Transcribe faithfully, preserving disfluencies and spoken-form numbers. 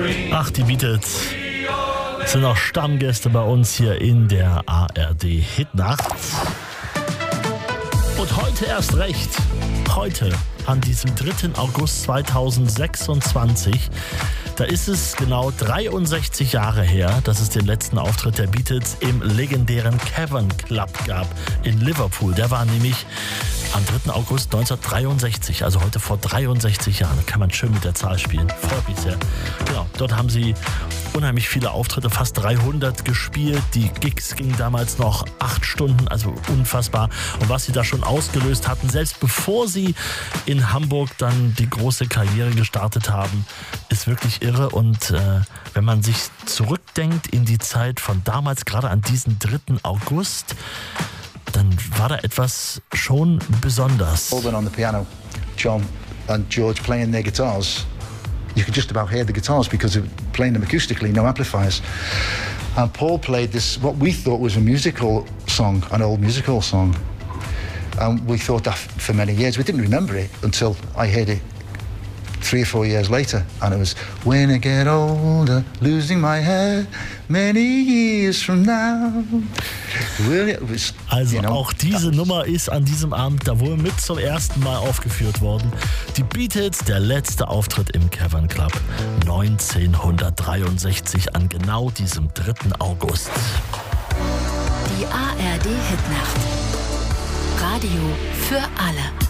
Ach, die Beatles sind auch Stammgäste bei uns hier in der A R D Hitnacht. Und heute erst recht, heute an diesem dritten August zweitausendsechsundzwanzig, da ist es genau dreiundsechzig Jahre her, dass es den letzten Auftritt der Beatles im legendären Cavern Club gab in Liverpool. Der war nämlich am dritten August neunzehnhundertdreiundsechzig, also heute vor dreiundsechzig Jahren. Da kann man schön mit der Zahl spielen. Freut mich sehr. Genau, dort haben sie unheimlich viele Auftritte, fast dreihundert gespielt. Die Gigs gingen damals noch acht Stunden, also unfassbar. Und was sie da schon ausgelöst hatten, selbst bevor sie in Hamburg dann die große Karriere gestartet haben, ist wirklich irre. Und äh, wenn man sich zurückdenkt in die Zeit von damals, gerade an diesen dritten August, dann war da etwas schon besonders. Paul on the piano, John and George playing their guitars. You could just about hear the guitars because of playing them acoustically, no amplifiers. And Paul played this, what we thought was a musical song, an old musical song. And we thought that for many years. We didn't remember it until I heard it three or four years later. And it was, when I get older, losing my head, many years from now. Was, also you know, auch diese Nummer ist an diesem Abend da wohl mit zum ersten Mal aufgeführt worden. Die Beatles, der letzte Auftritt im Cavern Club neunzehnhundertdreiundsechzig an genau diesem dritten August. Die A R D Hitnacht. Radio für alle.